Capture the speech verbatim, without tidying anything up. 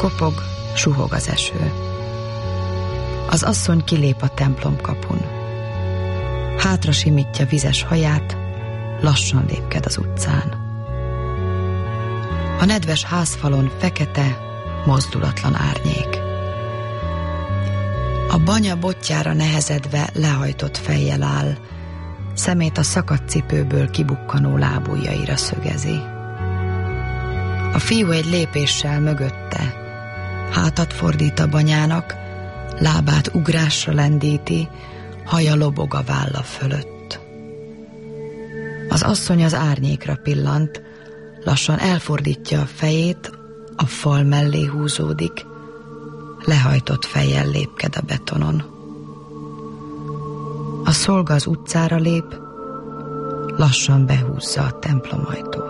Kopog, suhog az eső. Az asszony kilép a templom kapun. Hátra simítja vizes haját, lassan lépked az utcán. A nedves házfalon fekete, mozdulatlan árnyék. A banya botjára nehezedve lehajtott fejjel áll, szemét a szakadt cipőből kibukkanó lábujjaira szögezi. A fiú egy lépéssel mögötte, hátat fordít a banyának, lábát ugrásra lendíti, haja lobog a válla fölött. Az asszony az árnyékra pillant, lassan elfordítja a fejét, a fal mellé húzódik, lehajtott fejjel lépked a betonon. A szolga az utcára lép, lassan behúzza a templom ajtót.